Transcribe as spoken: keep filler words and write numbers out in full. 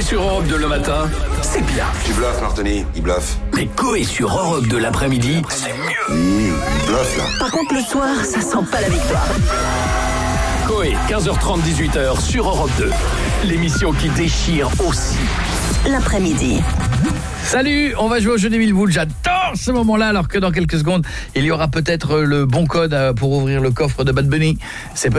sur Europe deux le matin, c'est bien. Tu bluffes, Martoni, il bluffe. Mais Coé sur Europe deux l'après-midi, c'est mieux. Mmh, il bluffe, là. Par contre, le soir, ça sent pas la victoire. Coé, quinze heures trente, dix-huit heures sur Europe deux. L'émission qui déchire aussi. L'après-midi. Salut, on va jouer au jeu des mille boules. J'adore ce moment-là, alors que dans quelques secondes, il y aura peut-être le bon code pour ouvrir le coffre de Bad Bunny. C'est